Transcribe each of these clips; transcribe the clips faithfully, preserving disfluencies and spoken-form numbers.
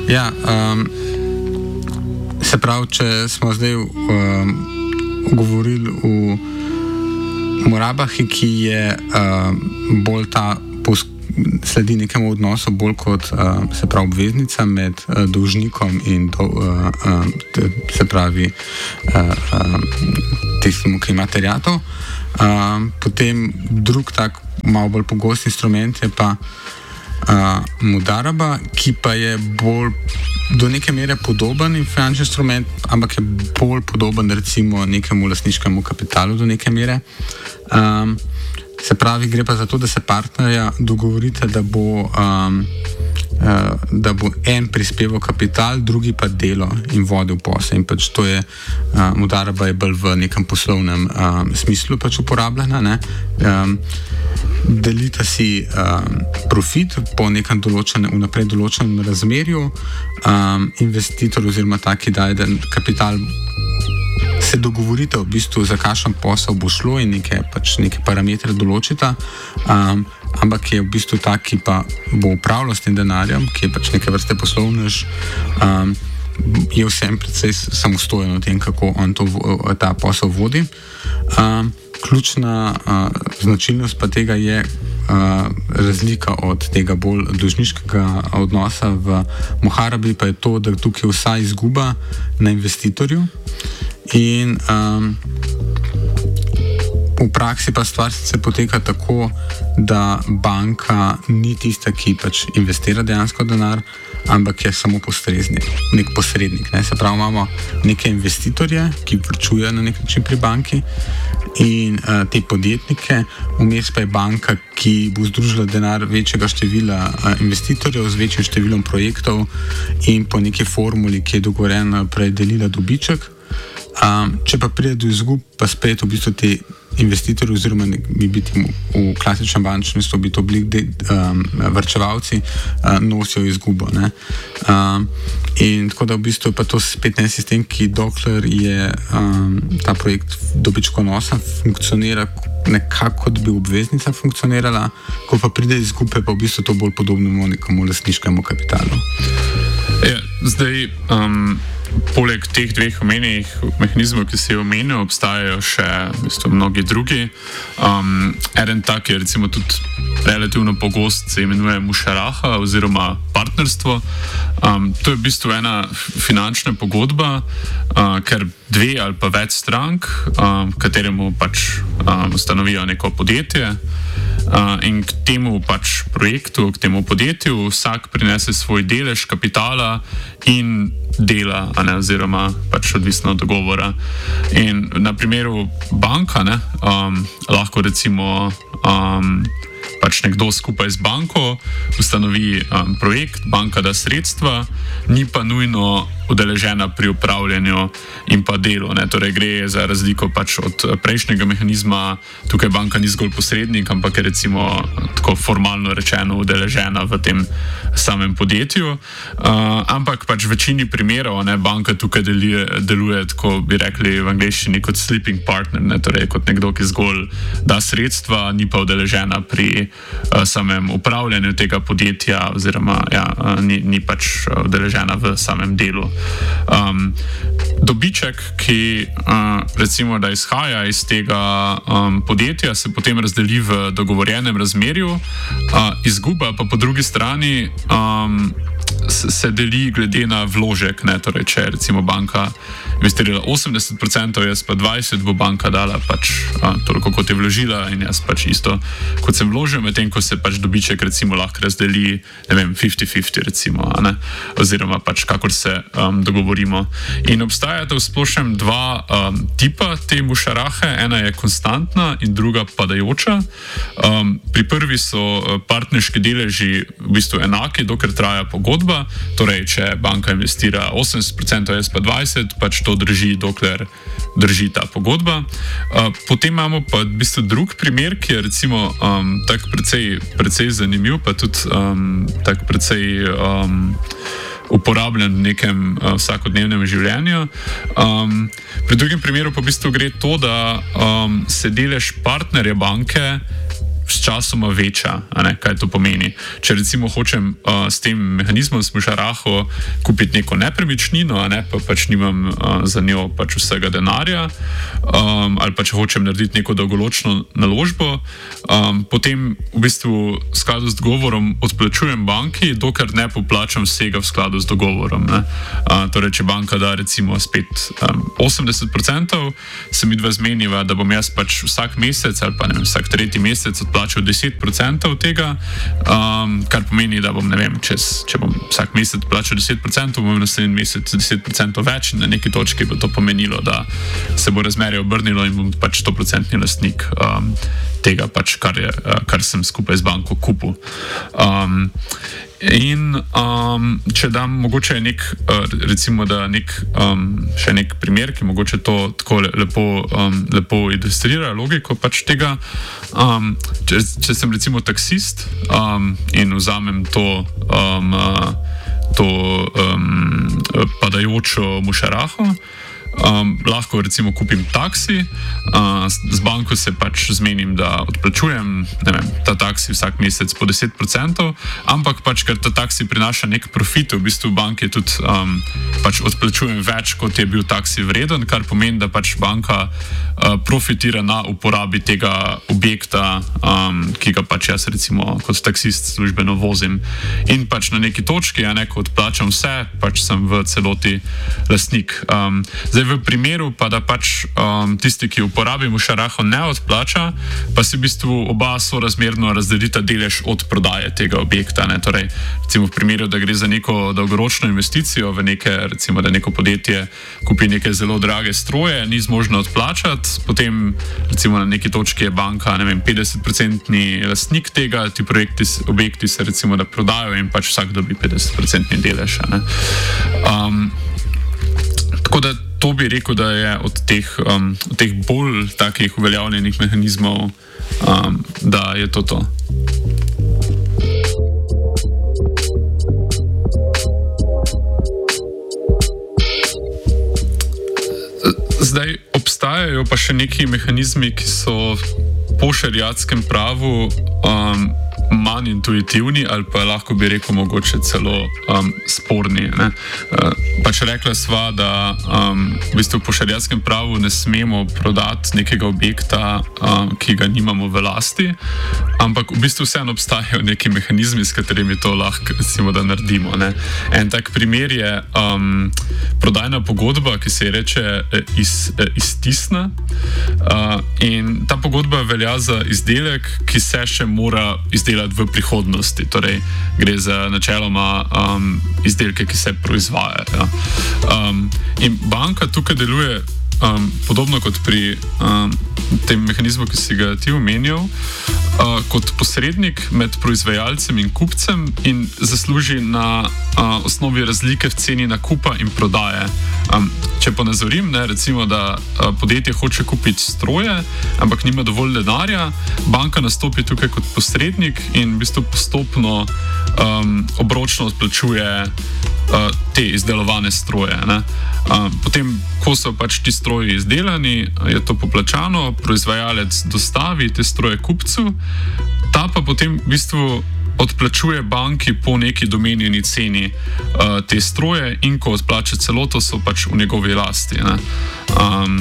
Ja, um, se pravi, če smo zdaj um, govorili o Murabahi, ki je um, bolj ta posk- sledi nekemu odnosu bolj kot uh, se pravi obveznica med uh, dolžnikom in do, uh, uh, te, se pravi uh, uh, tistim, ki ima terjatev. Uh, potem drug tak malo bolj pogost instrument je pa uh, Mudaraba, ki pa je bolj do neke mere podoben finančni instrument, ampak je bolj podoben recimo nekemu lastniškemu kapitalu do neke mere. Um, Se pravi, gre pa za to, da se partnerja dogovorite, da bo, um, uh, da bo en prispeval kapital, drugi pa delo in vodil posel. In pač to je, uh, Mudaraba je bolj v nekem poslovnem um, smislu pač uporabljena. Ne? Um, delita si um, profit po nekem določenem, vnaprej določenem razmerju. Um, investitor oziroma taki daje, da kapital se dogovorite v bistvu, za kakšen posel bo šlo in neke, pač neke parametre določita, um, ampak je v bistvu tak, ki pa bo upravljal s tem denarjem, ki je pač neke vrste poslovnež, um, je vsem predvsej samostojen v tem, kako on to, ta posel vodi. Um, ključna uh, značilnost pa tega je uh, razlika od tega bolj dolžniškega odnosa v Muharabi, pa je to, da tukaj vsa izguba na investitorju. In um, v praksi pa stvar se poteka tako, da banka ni tista, ki pač investira dejansko denar, ampak je samo posrednik, nek posrednik. Ne? Se pravi, imamo neke investitorje, ki vrčujejo na nek način pri banki in uh, te podjetnike, vmes pa je banka, ki bo združila denar večjega števila uh, investitorjev z večjim številom projektov in po neki formuli, ki je dogovorjena, predelila dobiček. Um, če pa pride do izgub, pa spet v bistvu ti investitorji oziroma mi biti v klasičnem bančništvu, bi to bili de, um, vrčevalci, uh, nosijo izgubo. Ne? Um, in tako da v bistvu je pa to spet en sistem, ki dokler je um, ta projekt dobičkonosen, funkcionira nekako, kot bi obveznica funkcionirala, ko pa pride izgube, pa v bistvu to bolj podobno nekemu lastniškemu kapitalu. Ja, zdaj, um, poleg teh dveh omenjenih mehanizmov, ki se je omenil, obstajajo še v bistvu mnogi drugi. Um, eden tak je recimo tudi relativno pogost, se imenuje mušaraha oziroma partnerstvo. Um, to je v bistvu ena finančna pogodba, uh, ker dve ali pa več strank, um, kateremu pač um, ustanovijo neko podjetje, Uh, in k temu pač projektu, k temu podjetju vsak prinese svoj delež kapitala in dela, a ne, oziroma pač odvisno od dogovora. In na primeru banka, ne, um, lahko recimo um, pač nekdo skupaj z banko ustanovi um, projekt, banka da sredstva, ni pa nujno udeležena pri upravljanju in pa delu. Ne. Torej gre za razliko pač od prejšnjega mehanizma, tukaj banka ni zgolj posrednik, ampak je recimo tako formalno rečeno udeležena v tem samem podjetju. Uh, ampak pač v večini primerov, ne, banka tukaj deluje, deluje, tako bi rekli v angleščini, kot sleeping partner, ne, torej kot nekdo, ki zgolj da sredstva, ni pa udeležena pri uh, samem upravljanju tega podjetja oziroma ja, uh, ni, ni pač udeležena v samem delu. Um, dobiček, ki uh, recimo, da izhaja iz tega um, podjetja, se potem razdeli v dogovorjenem razmerju, uh, izguba pa po drugi strani um, se deli glede na vložek, ne, torej če recimo banka investirala osemdeset procentov, jaz pa dvajset, bo banka dala pač a, toliko, kot je vložila in jaz pač isto, kot sem vložil, medtem ko se pač dobiček recimo lahko razdeli, ne vem, fifty fifty recimo, a ne, oziroma pač kakor se um, dogovorimo. In obstajata v splošnem dva um, tipa te mušarahe, ena je konstantna in druga padajoča. Um, pri prvi so partnerški deleži v bistvu enaki, dokler traja pogodba, torej če banka investira osemdeset procentov, jaz pa dvajset, pač to drži, dokler drži ta pogodba. Uh, potem imamo pa v bistvu drug primer, ki je recimo um, tak precej, precej zanimiv, pa tudi um, tak precej um, uporabljen v nekem uh, vsakodnevnem življenju. Um, pri drugem primeru pa v bistvu gre to, da um, se delež partnerja banke s časoma veča, a ne, kaj to pomeni. Če recimo hočem uh, s tem mehanizmom s Mušaraho kupiti neko nepremičnino, a ne, pa pač nimam uh, za njo pač vsega denarja, um, ali pa če hočem narediti neko dolgoročno naložbo, um, potem v bistvu v skladu z dogovorom odplačujem banki, dokler ne poplačam vsega v skladu z dogovorom. Ne. Uh, torej, če banka da recimo spet um, osemdeset procentov, se mi dva zmeniva, da bom jaz pač vsak mesec ali pa ne vem, vsak tretji mesec odplačal deset procentov tega, um, kar pomeni, da bom, ne vem, čez, če bom vsak mesec plačal deset procentov, bom naslednji mesec deset procentov več in na neki točki bo to pomenilo, da se bo razmerje obrnilo in bom pač sto procentni lastnik um, tega, pač, kar, je, kar sem skupaj z banko kupil. Um, In um, če dam mogoče nek, uh, recimo da nek, um, še nek primer, ki mogoče to tako lepo, um, lepo ilustrira logiko pač tega, um, če, če sem recimo taksist um, in vzamem to, um, uh, to um, padajočo Mušaraho, Um, lahko recimo kupim taksi, uh, z banko se pač zmenim, da odplačujem, ne vem, ta taksi vsak mesec po deset procentov, ampak pač, ker ta taksi prinaša nek profit, v bistvu banke tudi um, pač odplačujem več, kot je bil taksi vreden, kar pomeni, da pač banka uh, profitira na uporabi tega objekta, um, ki ga pač jaz recimo kot taksist službeno vozim. In pač na neki točki, ja, neko odplačam vse, pač sem v celoti lastnik. Um, zdaj v primeru pa, da pač um, tisti, ki uporabi Mušaraho, ne odplača, pa se v bistvu oba sorazmerno razdelita delež od prodaje tega objekta. Ne? Torej, recimo v primeru, da gre za neko dolgoročno investicijo v neke, recimo, da neko podjetje kupi neke zelo drage stroje, ni zmožno odplačati, potem recimo na neki točki je banka, ne vem, petdeset procentni lastnik tega, ti projekti, objekti se recimo da prodajo in pač vsak dobi petdeset procentni delež. Ne? Um, tako da to bi rekel, da je od teh, um, od teh bolj takih uveljavljenih mehanizmov, um, da je to to. Zdaj obstajajo pa še neki mehanizmi, ki so po šeriatskem pravu um, manj intuitivni ali pa lahko bi rekel mogoče celo um, sporni. Ne? Uh, pač rekla sva, da um, v bistvu po šeriatskem pravu ne smemo prodati nekega objekta, um, ki ga nimamo v lasti, ampak v bistvu vseeno obstajajo neki mehanizmi, s katerimi to lahko recimo da naredimo. Ne? En tak primer je um, prodajna pogodba, ki se je reče iz, iztisna uh, in ta pogodba velja za izdelek, ki se še mora izdelati v prihodnosti. Torej, gre za načeloma um, izdelke, ki se proizvajajo. Ja. Um, in banka tukaj deluje um, podobno kot pri um, tem mehanizmu, ki si ga ti omenjal, uh, kot posrednik med proizvajalcem in kupcem in zasluži na uh, osnovi razlike v ceni nakupa in prodaje. Um, če ponazorim, ne, recimo, da uh, podjetje hoče kupiti stroje, ampak nima dovolj denarja, banka nastopi tukaj kot posrednik in v bistvu postopno um, obročno odplačuje uh, te izdelovane stroje. Ne. Um, potem, ko so pač ti stroji izdelani, je to poplačano, proizvajalec dostavi te stroje kupcu, ta pa potem v bistvu odplačuje banki po neki domenjeni ceni uh, te stroje in ko odplača celoto, so pač v njegovi lasti. Ne? Um,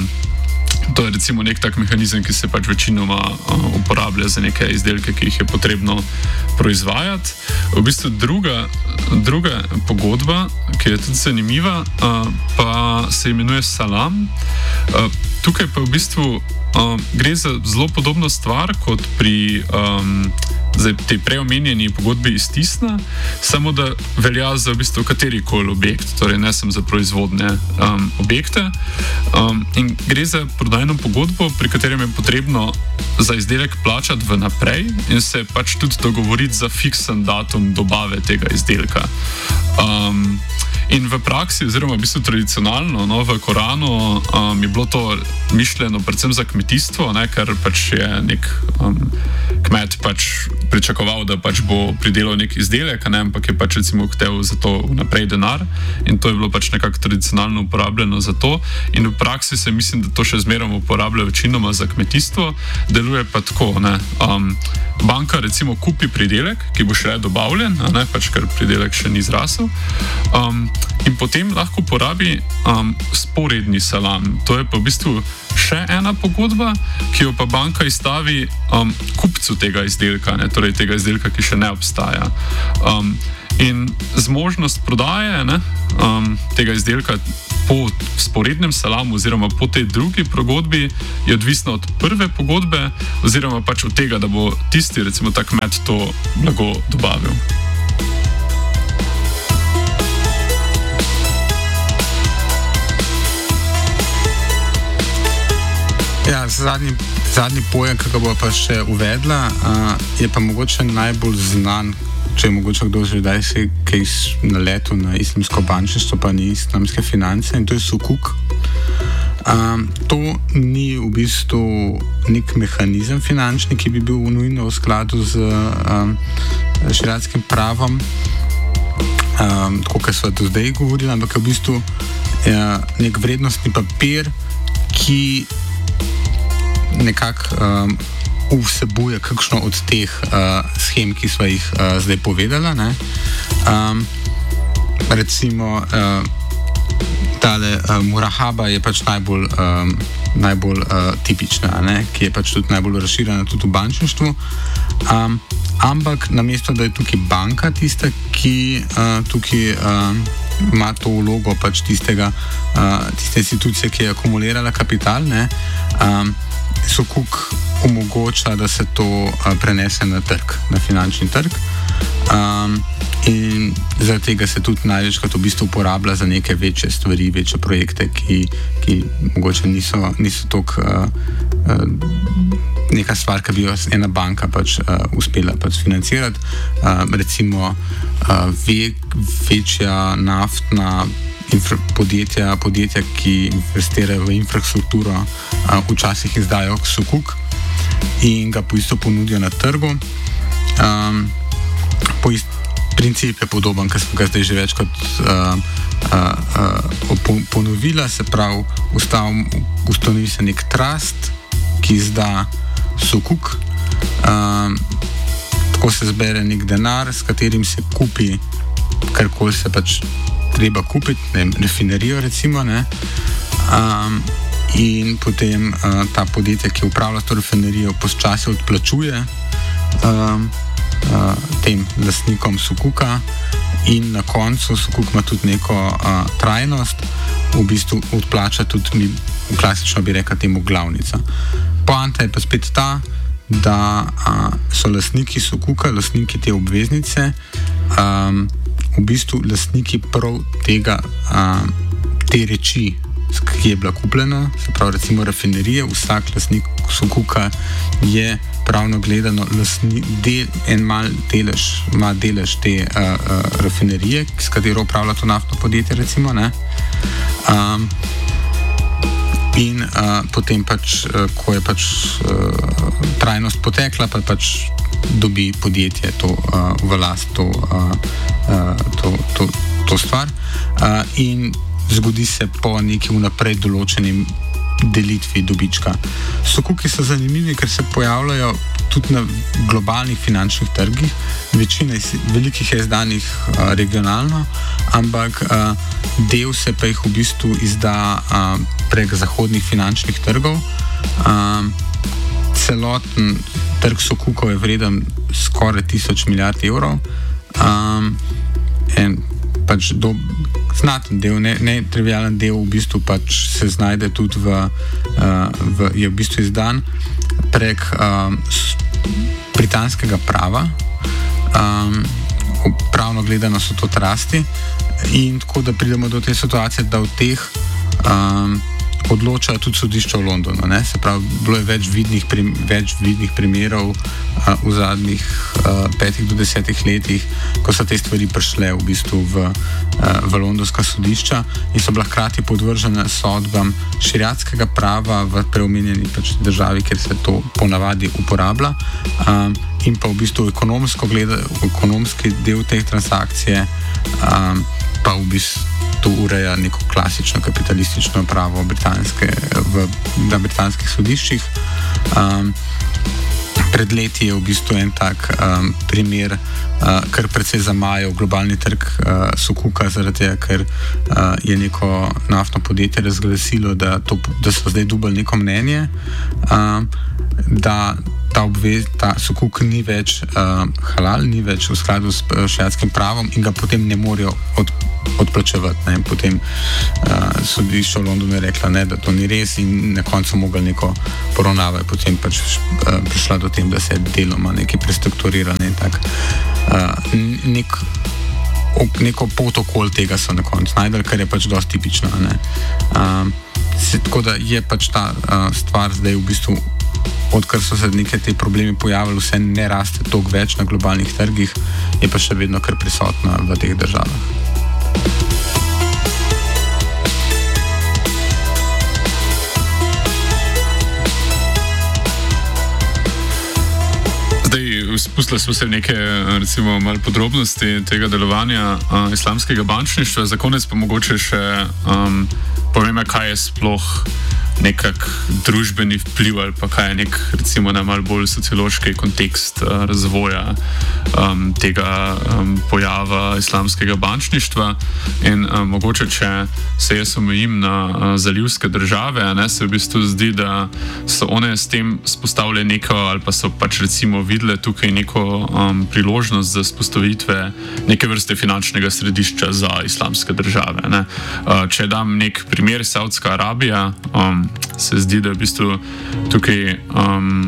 to je recimo nek tak mehanizem, ki se pač večinoma uh, uporablja za neke izdelke, ki jih je potrebno proizvajati. V bistvu druga, druga pogodba, ki je tudi zanimiva, uh, pa se imenuje Salam. Uh, tukaj pa v bistvu uh, gre za zelo podobno stvar kot pri um, zdaj, tej preomenjeni pogodbi iztisna, samo da velja za v bistvu katerikoli objekt, torej ne samo za proizvodne um, objekte. Um, in gre za prodajno pogodbo, pri katerem je potrebno za izdelek plačati vnaprej in se pač tudi dogovoriti za fiksen datum dobave tega izdelka. Um, In v praksi, oziroma v bistvu tradicionalno, no, v Koranu um, je bilo to mišljeno predvsem za kmetijstvo, ne, ker pač je nek, um, kmet pač pričakoval, da pač bo pridelal nek izdelek, ne, ampak je pač recimo hotel za to vnaprej denar in to je bilo pač nekako tradicionalno uporabljeno za to in v praksi se mislim, da to še zmeraj uporablja večinoma za kmetijstvo, deluje pa tako, ne, um, banka recimo kupi pridelek, ki bo še dobavljen, ne, pač ker pridelek še ni zrasel, um, in potem lahko porabi um, sporedni salam. To je pa v bistvu še ena pogodba, ki jo pa banka izstavi um, kupcu tega izdelka, ne, torej tega izdelka, ki še ne obstaja. Um, in zmožnost prodaje, ne, um, tega izdelka po sporednem salamu oziroma po tej drugi pogodbi je odvisna od prve pogodbe oziroma pač od tega, da bo tisti, recimo ta kmet, to blago dobavil. Ja, zadnji, zadnji pojem, ki ga bo pa še uvedla, uh, je pa mogoče najbolj znan, če je mogoče kdo že daj se kaj na letu na islamsko bančništvo, pa ni islamske finance, in to je sukuk. Um, to ni v bistvu nek mehanizem finančni, ki bi bil nujno v skladu z um, šeriatskim pravom, um, tako kot smo do zdaj govorili, ampak je v bistvu uh, nek vrednostni papir, ki nekako um, vsebuje kakšno od teh uh, shem, ki sva jih uh, zdaj povedala. Ne? Um, recimo uh, tale uh, murahaba je pač najbolj, um, najbolj uh, tipična, ne? Ki je pač tudi najbolj razširjena tudi v bančništvu. Um, ampak namesto, da je tukaj banka tista, ki uh, tukaj uh, ima to vlogo pač tistega, uh, tiste institucije, ki je akumulirala kapital, ne? Um, sukuk omogoča, da se to uh, prenese na trg, na finančni trg. Um, in zaradi tega se tudi največkrat v bistvu uporablja za neke večje stvari, večje projekte, ki, ki mogoče niso, niso toliko uh, uh, neka stvar, ki bi jo ena banka pač uh, uspela pač financirati. Uh, recimo uh, ve, večja naftna Infra, podjetja, podjetja, ki investirajo v infrastrukturo, a, včasih izdajo sukuk in ga po isto ponudijo na trgu. Um, po ist, princip je podoben, kar smo ga zdaj že večkrat uh, uh, uh, ponovila, se pravi, ustav, ustanovi se nek trust, ki izda sukuk. Um, tako se zbere nek denar, s katerim se kupi karkoli se pač treba kupiti, ne vem, rafinerijo recimo, ne, um, in potem uh, ta podjetje, ki upravlja to rafinerijo, počasi odplačuje um, uh, tem lastnikom sukuka in na koncu sukuk ima tudi neko uh, trajnost, v bistvu odplača tudi, klasično bi rekla temu, glavnica. Poanta je pa spet ta, da uh, so lastniki sukuka, lastniki te obveznice, um, v bistvu lastniki prav tega, a, te reči, ki je bila kupljena, se pravi recimo rafinerije. Vsak lastnik sukuka je pravno gledano lastni, del, en mal delež, ima delež te a, a, rafinerije, s katero upravlja to naftno podjetje recimo, ne. A, in a, potem pač, a, ko je pač a, trajnost potekla, pa pač dobi podjetje to uh, v last, to, uh, uh, to, to, to stvar uh, in zgodi se po neki vnaprej določenim delitvi dobička. Sukuki so zanimivi, ker se pojavljajo tudi na globalnih finančnih trgih. Večina velikih je izdanih uh, regionalno, ampak uh, del se pa jih v bistvu izda uh, prek zahodnih finančnih trgov. Uh, celoten trg sukukov je vreden skoraj tisoč milijard evrov. Um, en pač do, znaten del, ne, ne trivialen del v bistvu pač se znajde tudi v, uh, v je v bistvu izdan prek um, britanskega prava. Um, pravno gledano so to trusti in tako da pridemo do te situacije, da v teh um, odločajo tudi sodišča v Londonu. Ne? Se pravi, bilo je več vidnih, prim, več vidnih primerov uh, v zadnjih uh, petih do desetih letih, ko so te stvari prišle v bistvu v, uh, v londonska sodišča in so bila hkrati podvržene sodbam šeriatskega prava v preomenjeni pač državi, kjer se to ponavadi uporablja. Um, in pa v bistvu ekonomsko gleda, ekonomski del te transakcije um, pa v bistvu to ureja neko klasično kapitalistično pravo britanske, v, na britanskih sodiščih. Um, pred leti je v bistvu en tak um, primer, uh, kar precej zamajal globalni trg uh, sukuka, zaradi tega, ker uh, je neko naftno podjetje razglasilo, da, to, da so zdaj dubali neko mnenje, um, da ta, obvez, ta sukuk ni več uh, halal, ni več v skladu s uh, šeriatskim pravom in ga potem ne morejo od, odplačevati. Ne. Potem uh, sodišče v Londonu je rekla, ne, da to ni res in na koncu mogli neko poravnavo. Potem pač uh, prišla do tem, da se je deloma nekaj prestrukturiralo in tak. Uh, nek, neko pot okoli tega so na koncu najdel, kar je pač dosti tipično. Ne. Uh, se, tako da je pač ta uh, stvar zdaj v bistvu, odkar so se neke te problemi pojavili, vse ne raste toliko več na globalnih trgih, je pa še vedno kar prisotna v teh državah. Spustili smo se v neke, recimo, malo podrobnosti tega delovanja uh, islamskega bančništva. Za konec pa mogoče še um, povem, kaj je sploh nekak družbeni vpliv ali pa kaj je nek, recimo, na malo bolj sociološki kontekst uh, razvoja um, tega um, pojava islamskega bančništva. In um, mogoče, če se jaz omejim na uh, zalivske države, ne, se v bistvu zdi, da so one s tem spostavile neko, ali pa so pač recimo videle tukaj neko um, priložnost za spostavitve neke vrste finančnega središča za islamske države. Ne. Uh, če dam nek primer, Saudska Arabija, um, se zdi, da je v bistvu tukaj um,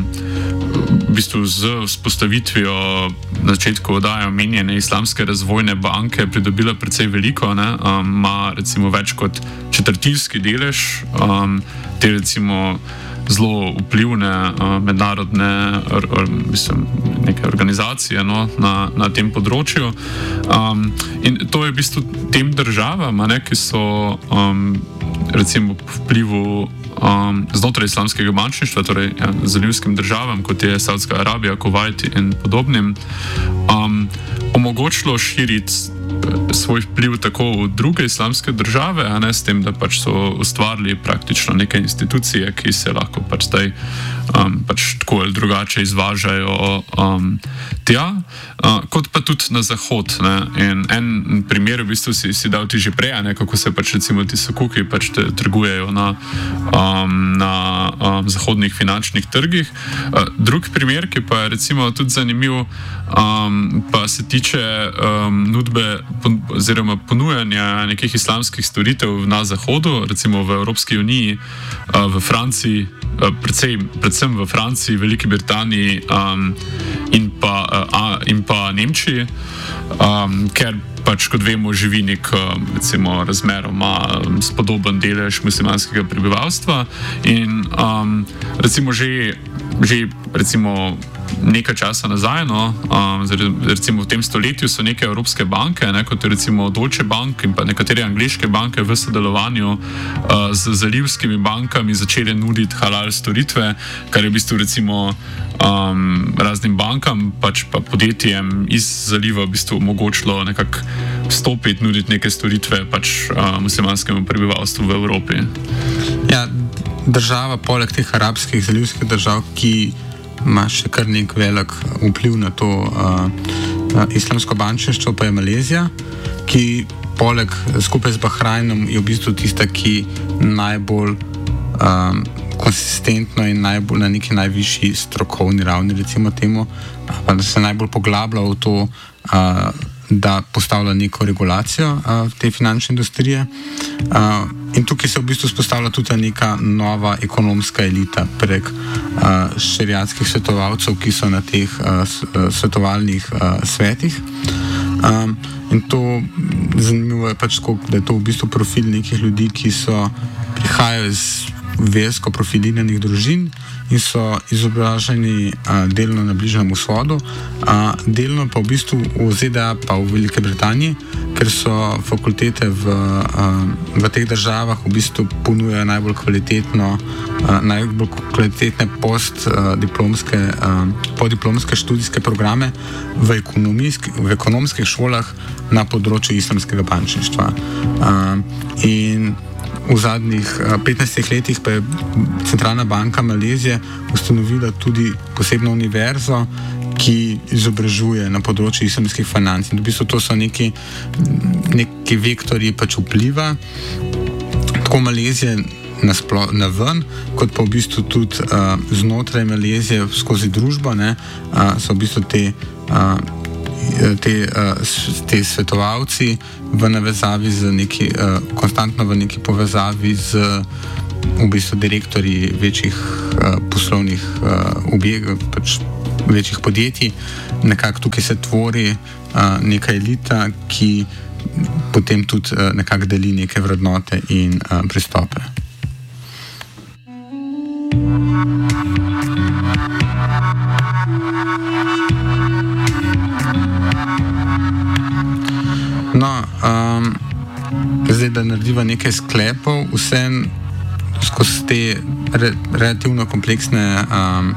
v bistvu z vzpostavitvijo na začetku oddaje omenjene islamske razvojne banke pridobila precej veliko, ne, um, ima recimo več kot četrtinski delež um, te recimo zelo vplivne uh, mednarodne or, or, mislim, neke organizacije no, na, na tem področju. Um, in to je v bistvu tem državam, ne, ki so um, recimo po vplivu Um, znotraj islamskega bančništva, torej ja, zalivskim državam, kot je Saudska Arabija, Kuvajt in podobnim, um, omogočilo širiti svoj vpliv tako v druge islamske države, a ne s tem, da pač so ustvarili praktično neke institucije, ki se lahko pač zdaj um, pač tako ali drugače izvažajo um, tja, uh, kot pa tudi na zahod. Ne. In en primer v bistvu si, si dal ti že prej, ne, kako se pač recimo ti sukuki pač te, trgujejo na, um, na um, zahodnih finančnih trgih. Uh, drug primer, ki pa je recimo tudi zanimiv, um, pa se tiče um, nudbe pon, oziroma ponujanja nekih islamskih storitev na zahodu, recimo v Evropski uniji, uh, v Franciji, uh, predvsem, predvsem v Franciji, Veliki Britaniji um, in, pa, uh, in pa Nemčiji, um, ker pač, kot vemo, živi nek recimo razmeroma spodoben delež muslimanskega prebivalstva in um, recimo že, že recimo nekaj časa nazaj, no, um, recimo v tem stoletju so neke evropske banke, ne, kot recimo Deutsche Bank in pa nekatere angleške banke v sodelovanju uh, z zalivskimi bankami začele nuditi halal storitve, kar je v bistvu recimo um, raznim bankam pač pa podjetjem iz zaliva v bistvu omogočilo nekako vstopiti, nuditi neke storitve pač uh, muslimanskemu prebivalstvu v Evropi. Ja, država poleg teh arabskih zalivskih držav, ki ima še kar nek velik vpliv na to uh, uh, islamsko bančništvo, pa je Malezija, ki poleg skupaj z Bahrajnom je v bistvu tista, ki najbolj um, konsistentno in najbolj na neki najvišji strokovni ravni, recimo temu, pa da se najbolj poglablja v to, uh, da postavlja neko regulacijo uh, te finančne industrije. Uh, in tukaj se v bistvu spostavlja tudi neka nova ekonomska elita prek uh, šeriatskih svetovalcev, ki so na teh uh, svetovalnih uh, svetih. Um, in to zanimivo je pač, da je to v bistvu profil nekih ljudi, ki so prihajajo iz versko profiliranih družin in so izobraženi a, delno na Bližnjem vzhodu, a, delno pa v bistvu v Z D A pa v Veliki Britaniji, ker so fakultete v, a, v teh državah v bistvu ponujajo najbolj kvalitetno, a, najbolj kvalitetne postdiplomske, podiplomske študijske programe v, v ekonomskih šolah na področju islamskega bančništva. A, in v zadnjih petnajstih letih pa je Centralna banka Malezije ustanovila tudi posebno univerzo, ki izobražuje na področju islamskih financ. In v bistvu to so neki, neki vektorji pač vpliva, tako Malezije nasploh na ven, kot pa v bistvu tudi uh, znotraj Malezije skozi družbo, ne, uh, so v bistvu te uh, Te, te svetovalci v navezavi z neki, konstantno v neki povezavi z v bistvu direktorji večjih poslovnih objektov, pač večjih podjetij. Nekako tukaj se tvori neka elita, ki potem tudi nekako deli neke vrednote in pristope. No, um, zdaj, da narediva nekaj sklepov, vse skozi te re, relativno kompleksne um,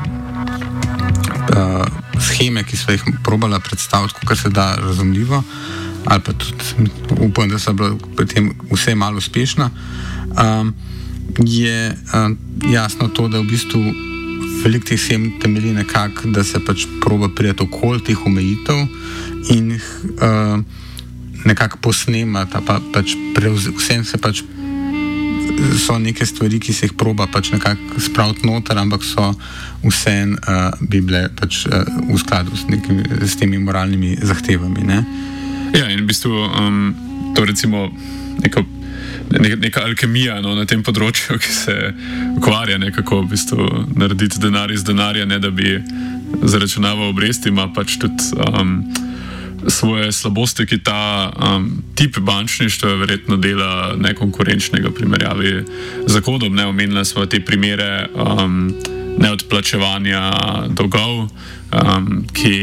uh, scheme, ki so jih probala predstaviti, kar se da razumljivo, ali pa tudi upam, da so bila pri tem vse malo uspešna, um, je um, jasno to, da v bistvu veliko teh schem temelji nekako, da se pač proba prijeti okoli teh omejitev in uh, nekako posnemati, pa pač vsem se pač so neke stvari, ki se jih proba pač nekako spraviti noter, ampak so vsem uh, bi bile pač uh, v skladu s, nekimi, s temi moralnimi zahtevami, ne? Ja, in v bistvu um, to recimo neka, neka, neka alkemija, no, na tem področju, ki se ukvarja nekako v bistvu narediti denar iz denarja, ne da bi zaračunaval obresti, ima pač tudi um, svoje slabosti, ki ta um, tip bančništva verjetno dela nekonkurenčnega v primerjavi z zakonom. Ne, omenila smo te primere um, neodplačevanja dolgov, um, ki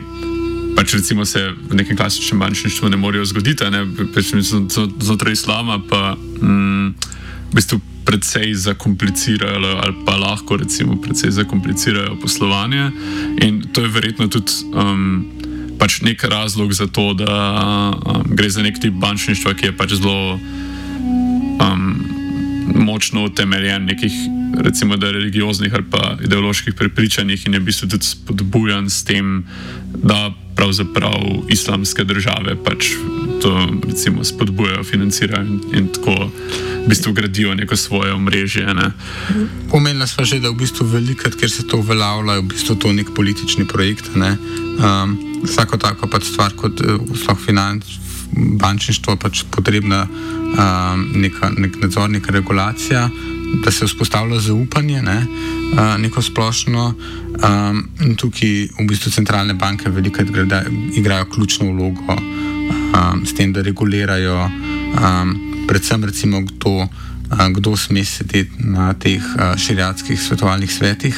pač recimo se v nekem klasičnem bančništvu ne morejo zgoditi, ne, pač znotraj islama pa um, v bistvu predvsej zakomplicirajo ali pa lahko recimo predvsej zakomplicirajo poslovanje in to je verjetno tudi um, pač nek razlog za to, da um, gre za nek tip bančništva, ki je pač zelo um, močno utemeljen nekih, recimo, da religioznih ali pa ideoloških prepričanjih in je v bistvu tudi spodbujan s tem, da pravzaprav islamske države pač to, recimo, spodbujajo, financirajo in, in tako v bistvu gradijo neko svoje omrežje. Ne. Omenila sva že, da v bistvu velikrat, ker se to uveljavlja, je v bistvu to nek politični projekt, ne. Um, vsako tako pač stvar kot vseh financ, bančništvo pač potrebna um, neka, nek nadzor, neka regulacija, da se vzpostavlja zaupanje, ne, uh, neko splošno um, in tukaj v bistvu centralne banke velikrat igrajo ključno vlogo um, s tem, da regulirajo um, predvsem recimo kdo, uh, kdo sme sedeti na teh uh, šeriatskih svetovalnih svetih.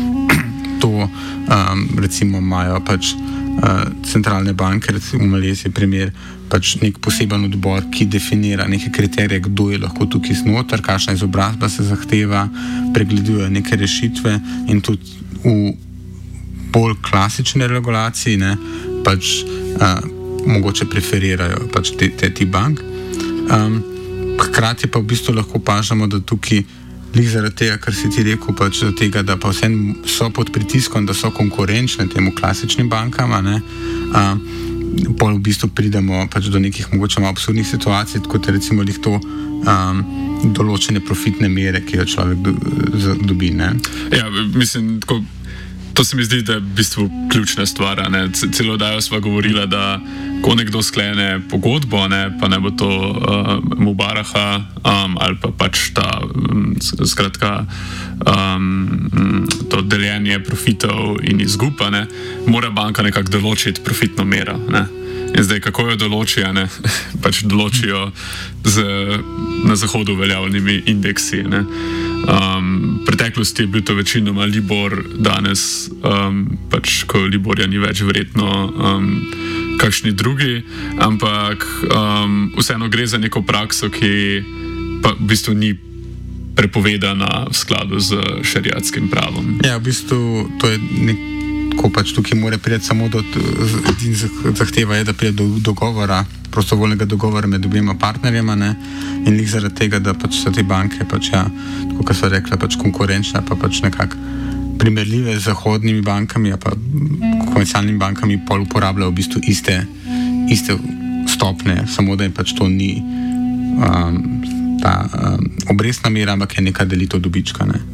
To um, recimo imajo pač uh, centralne banke, recimo v Maleziji primer, pač nek poseben odbor, ki definira neke kriterije, kdo je lahko tukaj znotraj, kakšna izobrazba se zahteva, pregledujejo neke rešitve in tudi v bolj klasične regulaciji, ne, pač uh, mogoče preferirajo pač te, te ti bank. Um, hkrati pa v bistvu lahko opažamo, da tukaj lih zaradi tega, kar si ti rekel, pač do tega, da pa vsem so pod pritiskom, da so konkurenčne temu klasičnim bankama, ne, a, pol v bistvu pridemo pač do nekih mogoče malo absurdnih situacij, kot je recimo lih to um, določene profitne mere, ki jo človek do, z, dobi, ne. Ja, mislim, tako, to se mi zdi, da je v bistvu ključna stvar, ne. Celo dajo sva govorila, da ko nekdo sklene pogodbo, ne, pa ne bo to uh, Mubaraha um, ali pa pač ta um, skratka um, to deljenje profitov in izguba, ne, mora banka nekako določiti profitno mero, ne. In zdaj, kako jo določijo, ne, pač določijo z na zahodu veljavnimi indeksi, ne. Um, v preteklosti je bil to večinoma Libor, danes um, pač, ko Liborja ni več, verjetno um, kakšni drugi, ampak um, vseeno gre za neko prakso, ki pa v bistvu ni prepovedana v skladu z šeriatskim pravom. Ja, v bistvu to je neko pač tukaj mora priti samo do zahteva je, da pride do dogovora, prostovoljnega dogovora med obima partnerjema, ne? In lih zaradi tega, da pač so te banke pač, ja, tako kot so rekla, pač konkurenčna, pa pač nekako primerljive z zahodnimi bankami, pa komercialnimi bankami pol uporabljajo v bistvu iste, iste stopne, samo da je pač to ni um, ta um, obrestna mera, ampak je neka delitev dobička, ne.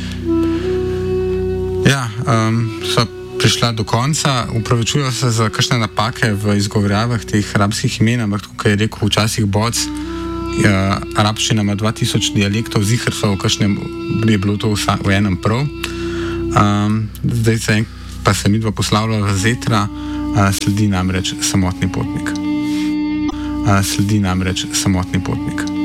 Ja, um, so prišla do konca, upravičujo se za kakšne napake v izgovorjavah teh arabskih imen, ampak tukaj je rekel včasih Boc, ja, arabščina ima dva tisoč dialektov, zihr so v kakšnem, je bilo to vsa, v enem prav. Um, zdaj se pa se midva poslavljala Zetra, uh, sledi namreč samotni potnik. Uh, sledi namreč samotni potnik.